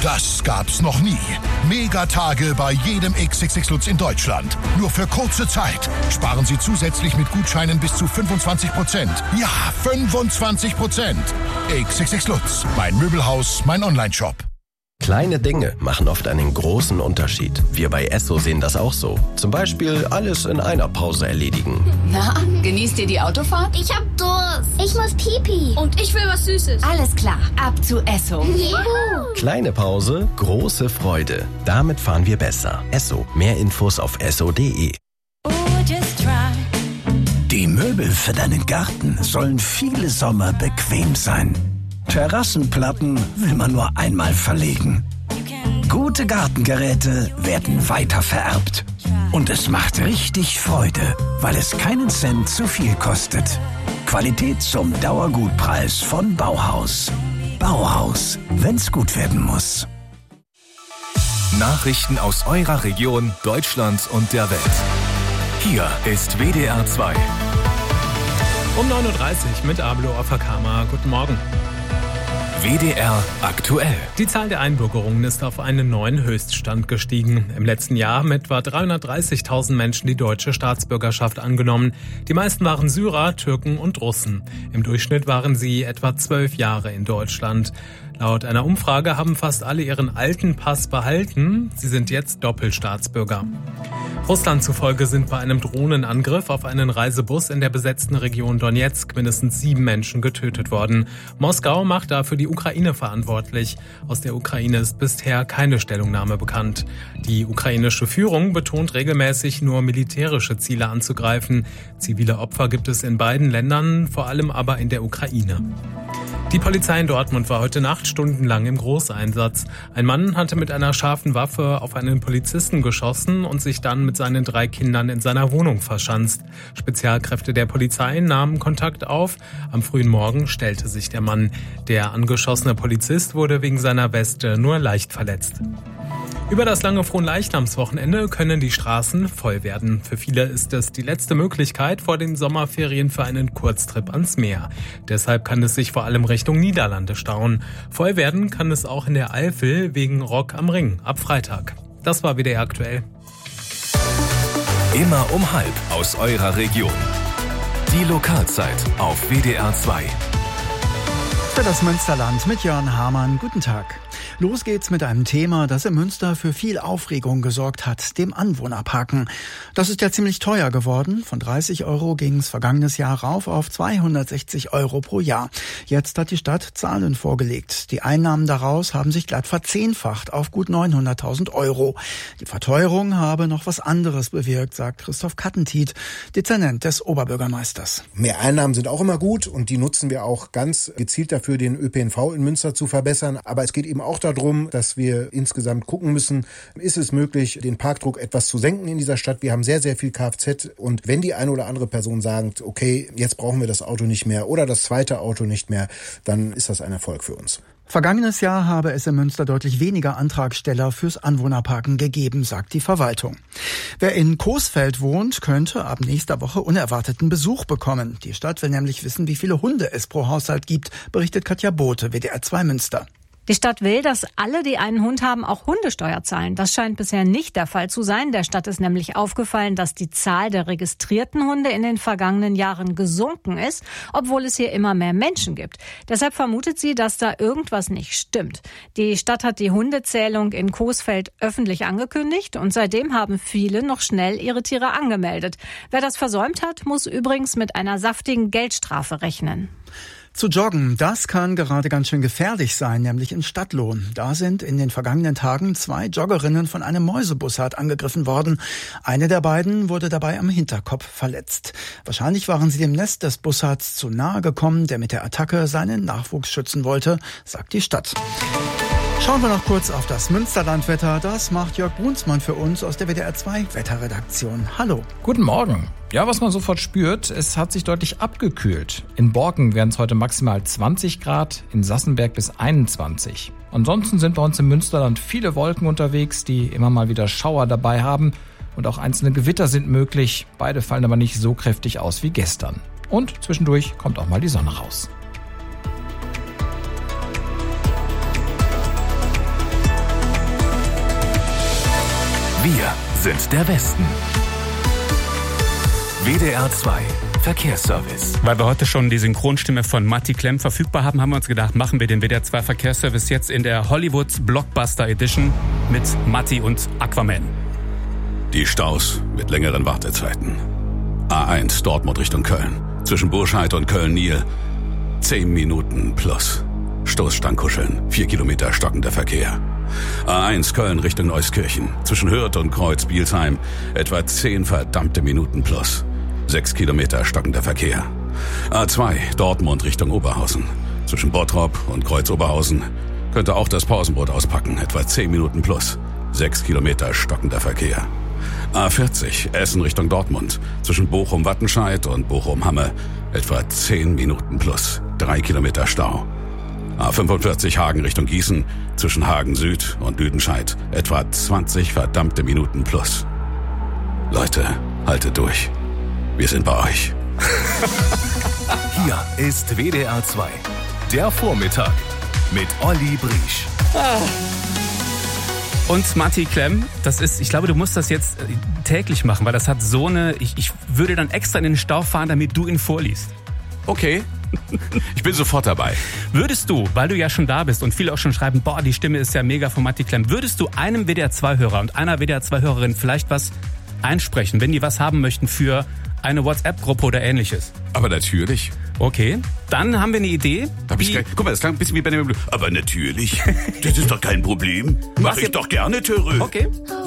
Das gab's noch nie. Megatage bei jedem XXX Lutz in Deutschland. Nur für kurze Zeit. Sparen Sie zusätzlich mit Gutscheinen bis zu 25%. Ja, 25%. XXX Lutz. Mein Möbelhaus, mein Onlineshop. Kleine Dinge machen oft einen großen Unterschied. Wir bei Esso sehen das auch so. Zum Beispiel alles in einer Pause erledigen. Na, genießt ihr die Autofahrt? Ich hab Durst. Ich muss Pipi. Und ich will was Süßes. Alles klar, ab zu Esso. Juhu. Kleine Pause, große Freude. Damit fahren wir besser. Esso. Mehr Infos auf esso.de. Die Möbel für deinen Garten sollen viele Sommer bequem sein. Terrassenplatten will man nur einmal verlegen. Gute Gartengeräte werden weiter vererbt. Und es macht richtig Freude, weil es keinen Cent zu viel kostet. Qualität zum Dauergutpreis von Bauhaus. Bauhaus, wenn's gut werden muss. Nachrichten aus eurer Region, Deutschlands und der Welt. Hier ist WDR 2. Um 9.30 Uhr mit Abelo Afakama. Guten Morgen. WDR aktuell. Die Zahl der Einbürgerungen ist auf einen neuen Höchststand gestiegen. Im letzten Jahr haben etwa 330.000 Menschen die deutsche Staatsbürgerschaft angenommen. Die meisten waren Syrer, Türken und Russen. Im Durchschnitt waren sie etwa 12 Jahre in Deutschland. Laut einer Umfrage haben fast alle ihren alten Pass behalten. Sie sind jetzt Doppelstaatsbürger. Russland zufolge sind bei einem Drohnenangriff auf einen Reisebus in der besetzten Region Donetsk mindestens 7 Menschen getötet worden. Moskau macht dafür die Ukraine verantwortlich. Aus der Ukraine ist bisher keine Stellungnahme bekannt. Die ukrainische Führung betont regelmäßig, nur militärische Ziele anzugreifen. Zivile Opfer gibt es in beiden Ländern, vor allem aber in der Ukraine. Die Polizei in Dortmund war heute Nacht stundenlang im Großeinsatz. Ein Mann hatte mit einer scharfen Waffe auf einen Polizisten geschossen und sich dann mit seinen 3 Kindern in seiner Wohnung verschanzt. Spezialkräfte der Polizei nahmen Kontakt auf. Am frühen Morgen stellte sich der Mann. Der angeschossene Polizist wurde wegen seiner Weste nur leicht verletzt. Über das lange Fronleichnamswochenende können die Straßen voll werden. Für viele ist es die letzte Möglichkeit vor den Sommerferien für einen Kurztrip ans Meer. Deshalb kann es sich vor allem Richtung Niederlande stauen. Voll werden kann es auch in der Eifel wegen Rock am Ring ab Freitag. Das war WDR aktuell. Immer um 12:30 aus eurer Region. Die Lokalzeit auf WDR 2. Für das Münsterland mit Jörn Hamann. Guten Tag. Los geht's mit einem Thema, das in Münster für viel Aufregung gesorgt hat, dem Anwohnerparken. Das ist ja ziemlich teuer geworden. Von 30 € ging es vergangenes Jahr rauf auf 260 € pro Jahr. Jetzt hat die Stadt Zahlen vorgelegt. Die Einnahmen daraus haben sich glatt verzehnfacht auf gut 900.000 €. Die Verteuerung habe noch was anderes bewirkt, sagt Christoph Kattentiet, Dezernent des Oberbürgermeisters. Mehr Einnahmen sind auch immer gut und die nutzen wir auch ganz gezielt dafür, den ÖPNV in Münster zu verbessern. Aber es geht eben auch darum, dass wir insgesamt gucken müssen, ist es möglich, den Parkdruck etwas zu senken in dieser Stadt. Wir haben sehr, sehr viel Kfz und wenn die eine oder andere Person sagt, okay, jetzt brauchen wir das Auto nicht mehr oder das zweite Auto nicht mehr, dann ist das ein Erfolg für uns. Vergangenes Jahr habe es in Münster deutlich weniger Antragsteller fürs Anwohnerparken gegeben, sagt die Verwaltung. Wer in Coesfeld wohnt, könnte ab nächster Woche unerwarteten Besuch bekommen. Die Stadt will nämlich wissen, wie viele Hunde es pro Haushalt gibt, berichtet Katja Bote, WDR 2 Münster. Die Stadt will, dass alle, die einen Hund haben, auch Hundesteuer zahlen. Das scheint bisher nicht der Fall zu sein. Der Stadt ist nämlich aufgefallen, dass die Zahl der registrierten Hunde in den vergangenen Jahren gesunken ist, obwohl es hier immer mehr Menschen gibt. Deshalb vermutet sie, dass da irgendwas nicht stimmt. Die Stadt hat die Hundezählung in Coesfeld öffentlich angekündigt und seitdem haben viele noch schnell ihre Tiere angemeldet. Wer das versäumt hat, muss übrigens mit einer saftigen Geldstrafe rechnen. Zu joggen, das kann gerade ganz schön gefährlich sein, nämlich in Stadtlohn. Da sind in den vergangenen Tagen 2 Joggerinnen von einem Mäusebussard angegriffen worden. Eine der beiden wurde dabei am Hinterkopf verletzt. Wahrscheinlich waren sie dem Nest des Bussards zu nahe gekommen, der mit der Attacke seinen Nachwuchs schützen wollte, sagt die Stadt. Schauen wir noch kurz auf das Münsterlandwetter. Das macht Jörg Brunsmann für uns aus der WDR 2 Wetterredaktion. Hallo. Guten Morgen. Ja, was man sofort spürt, es hat sich deutlich abgekühlt. In Borken werden es heute maximal 20 Grad, in Sassenberg bis 21. Ansonsten sind bei uns im Münsterland viele Wolken unterwegs, die immer mal wieder Schauer dabei haben. Und auch einzelne Gewitter sind möglich. Beide fallen aber nicht so kräftig aus wie gestern. Und zwischendurch kommt auch mal die Sonne raus. Wir sind der Westen. WDR 2 Verkehrsservice. Weil wir heute schon die Synchronstimme von Matti Klemm verfügbar haben, haben wir uns gedacht, machen wir den WDR 2 Verkehrsservice jetzt in der Hollywood Blockbuster Edition mit Matti und Aquaman. Die Staus mit längeren Wartezeiten. A1 Dortmund Richtung Köln. Zwischen Burscheid und Köln-Niel 10 Minuten plus. Stoßstangenkuscheln, 4 Kilometer stockender Verkehr. A1 Köln Richtung Neuskirchen. Zwischen Hürth und Kreuz-Bielsheim etwa 10 verdammte Minuten plus. 6 Kilometer stockender Verkehr. A2 Dortmund Richtung Oberhausen. Zwischen Bottrop und Kreuz-Oberhausen könnte auch das Pausenbrot auspacken. Etwa 10 Minuten plus. 6 Kilometer stockender Verkehr. A40 Essen Richtung Dortmund. Zwischen Bochum-Wattenscheid und Bochum-Hamme etwa 10 Minuten plus. 3 Kilometer Stau. A45 Hagen Richtung Gießen. Zwischen Hagen Süd und Lüdenscheid etwa 20 verdammte Minuten plus. Leute, haltet durch. Wir sind bei euch. Hier ist WDR 2. Der Vormittag mit Olli Briesch. Und Matti Klemm, das ist, ich glaube, du musst das jetzt täglich machen, weil das hat so eine, ich würde dann extra in den Stau fahren, damit du ihn vorliest. Okay. Ich bin sofort dabei. Würdest du, weil du ja schon da bist und viele auch schon schreiben, boah, die Stimme ist ja mega von Matti Klemm, würdest du einem WDR 2-Hörer und einer WDR 2-Hörerin vielleicht was einsprechen, wenn die was haben möchten für eine WhatsApp-Gruppe oder ähnliches? Aber natürlich. Okay, dann haben wir eine Idee. Guck mal, das klang ein bisschen wie Benjamin Blümchen. Aber natürlich, das ist doch kein Problem. Mach ich doch gerne, Törö. Okay.